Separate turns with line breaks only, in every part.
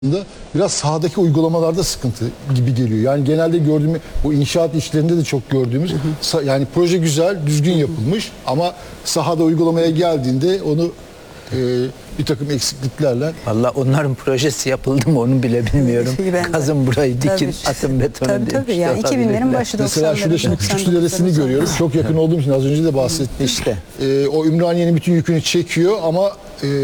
biraz sahadaki uygulamalarda sıkıntı gibi geliyor. Yani genelde gördüğüm bu inşaat işlerinde de çok gördüğümüz yani proje güzel, düzgün yapılmış ama sahada uygulamaya geldiğinde onu bir takım eksikliklerle.
Vallahi onların projesi yapıldı mı onu bile bilmiyorum. Kazın burayı dikin, atın betonu demiş.
Tabii yani 2000'lerin başı 90'ların.
Mesela şurada şimdi Küçüksu Deresi'ni görüyorum. Çok yakın olduğum için az önce de bahsettim.
İşte.
O Ümraniye'nin bütün yükünü çekiyor ama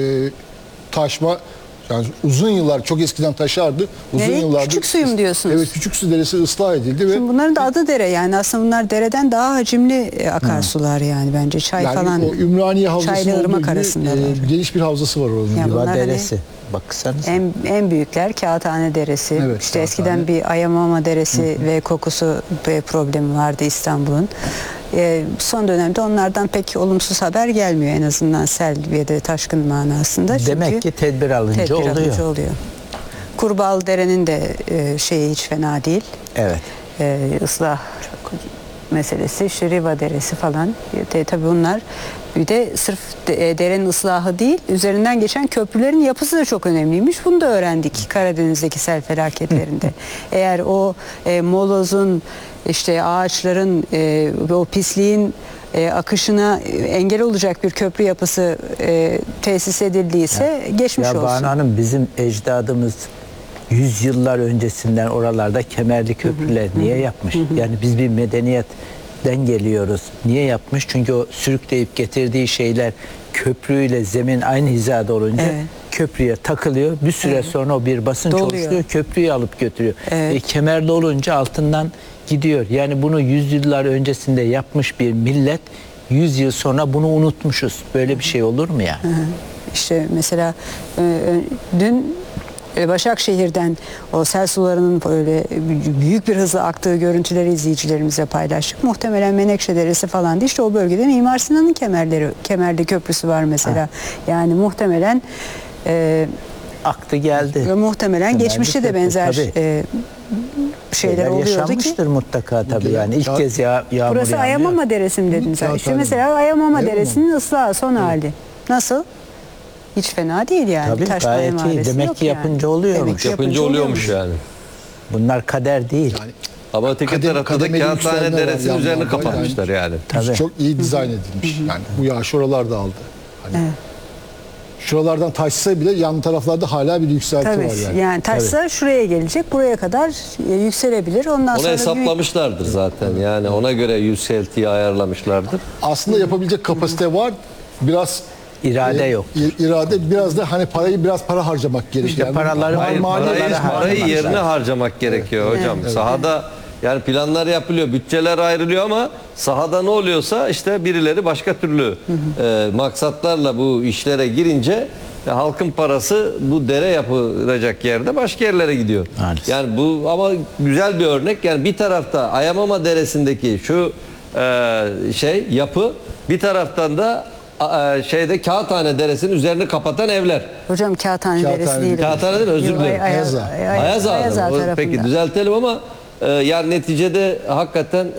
taşma yani uzun yıllar çok eskiden taşardı. Uzun yıllardır.
Küçük suyum diyorsunuz.
Evet, Küçüksu Deresi ıslah edildi ve
şimdi bunların da adı dere yani aslında bunlar dereden daha hacimli akarsular yani bence çay
yani
falan.
o Ümraniye havzası
Çaylı Irmak
olduğu
arasında
gibi geniş bir havzası var orada.
Yani
Yuva
bunlar
Deresi.
hani
Baksanız.
en büyükler Kağıthane Deresi.
Evet,
işte
Kağıthane.
eskiden bir Ayamama Deresi ve kokusu problemi vardı İstanbul'un. Son dönemde onlardan pek olumsuz haber gelmiyor en azından sel ve de taşkın manasında.
Demek ki tedbir alınca oluyor.
Kurbal Dere'nin de şeyi hiç fena değil.
Evet.
Islah meselesi, işte Riva Deresi falan. Tabii bunlar bir de sırf derenin ıslahı değil, üzerinden geçen köprülerin yapısı da çok önemliymiş. Bunu da öğrendik Karadeniz'deki sel felaketlerinde. Eğer o molozun, işte ağaçların, o pisliğin akışına engel olacak bir köprü yapısı tesis edildiyse geçmiş olsun.
Banu Hanım, bizim ecdadımız yüzyıllar öncesinden oralarda kemerli köprüler niye yapmış? Yani biz bir medeniyetten geliyoruz. Niye yapmış? Çünkü o sürükleyip getirdiği şeyler köprüyle zemin aynı hizada olunca köprüye takılıyor. Bir süre sonra o bir basınç oluşturuyor. Köprüyü alıp götürüyor. Kemerli olunca altından gidiyor. Yani bunu yüzyıllar öncesinde yapmış bir millet 100 yıl sonra bunu unutmuşuz. Böyle bir şey olur mu ya?
İşte mesela dün Başakşehir'den o sel sularının böyle büyük bir hızla aktığı görüntüleri izleyicilerimize paylaştık. Muhtemelen Menekşe Deresi falan değil. İşte o bölgede Mimar Sinan'ın Kemerli Köprüsü var mesela. Yani muhtemelen
aktı geldi.
Muhtemelen
Kemerli
geçmişte de benzer şeyler oluyordu
yaşanmıştır
ki.
mutlaka tabii yani ilk kez yağmur
Burası Ayamama Deresi mi dediniz? İşte mesela Ayamama Deresi'nin ıslahı son hali. Nasıl? Hiç fena değil yani.
Tabii gayet iyi. Demek ki yapınca oluyormuş.
Yapınca oluyormuş yani.
Bunlar kader değil.
Yani,
ama öteki tarafta da Kağıthane Deresi'nin üzerine kapatmışlar yani.
Tabii. Çok iyi dizayn edilmiş. Yani bu yağış oralarda aldı. Hani şuralardan taşsa bile yan taraflarda hala bir yükselti var yani.
Yani taşsa şuraya gelecek, buraya kadar yükselebilir. Ondan
Onu
sonra
hesaplamışlardır zaten. Yani ona göre yükseltiyi ayarlamışlardır.
Aslında yapabilecek kapasite var. Biraz
İrade yok.
İrade biraz da hani biraz para harcamak gerekiyor.
İşte paraları
Hayır, parayı yerine harcamak gerekiyor hocam. Sahada yani planlar yapılıyor, bütçeler ayrılıyor ama sahada ne oluyorsa işte birileri başka türlü maksatlarla bu işlere girince halkın parası bu dere yapılacak yerde başka yerlere gidiyor.
Maalesef.
Yani bu ama güzel bir örnek. Yani bir tarafta Ayamama Deresi'ndeki şu yapı, bir taraftan da Kağıthane Deresi'nin üzerini kapatan evler.
Hocam Kağıthane Deresi değil.
Kağıthane değil, özür dilerim. Ayaz Ağa. Peki düzeltelim ama yani neticede hakikaten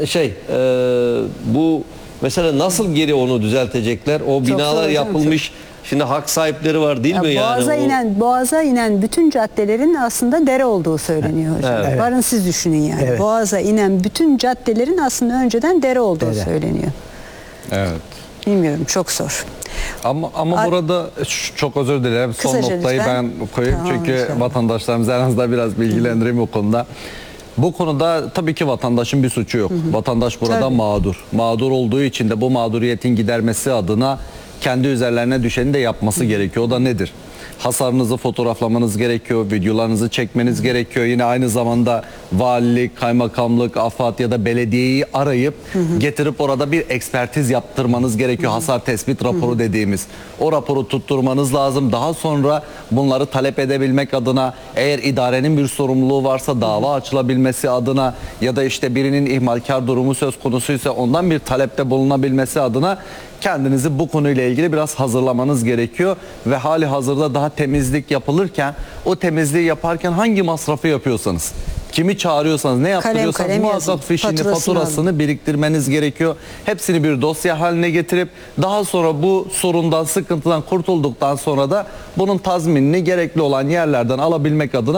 bu mesela nasıl geri onu düzeltecekler? O binalar yapılmış. Şimdi hak sahipleri var değil mi yani?
Boğaza inen bütün caddelerin aslında dere olduğu söyleniyor hocam.
Evet.
Varın siz düşünün yani.
Evet.
Boğaza inen bütün caddelerin aslında önceden dere olduğu söyleniyor.
Evet.
Bilmiyorum, çok zor.
Ama burada çok özür dilerim. Son
Kısaca
noktayı
lütfen.
ben koyayım.
Tamam,
Çünkü
lütfen.
vatandaşlarımızı en azından biraz bilgilendireyim bu konuda. Bu konuda tabii ki vatandaşın bir suçu yok. Vatandaş burada
Tabii.
mağdur. Mağdur olduğu için de bu mağduriyetin gidermesi adına kendi üzerlerine düşeni de yapması gerekiyor. O da nedir? Hasarınızı fotoğraflamanız gerekiyor, videolarınızı çekmeniz gerekiyor. Yine aynı zamanda valilik, kaymakamlık, AFAD ya da belediyeyi arayıp getirip orada bir ekspertiz yaptırmanız gerekiyor. Hasar tespit raporu dediğimiz. O raporu tutturmanız lazım. Daha sonra bunları talep edebilmek adına eğer idarenin bir sorumluluğu varsa dava açılabilmesi adına ya da işte birinin ihmalkar durumu söz konusuysa ondan bir talepte bulunabilmesi adına kendinizi bu konuyla ilgili biraz hazırlamanız gerekiyor ve hali hazırda daha temizlik yapılırken o temizliği yaparken hangi masrafı yapıyorsanız kimi çağırıyorsanız, ne yaptırıyorsanız
kalem yazın,
muhakkak fişini,
faturasını
faturasını biriktirmeniz gerekiyor. Hepsini bir dosya haline getirip daha sonra bu sorundan, sıkıntıdan kurtulduktan sonra da bunun tazminini gerekli olan yerlerden alabilmek adına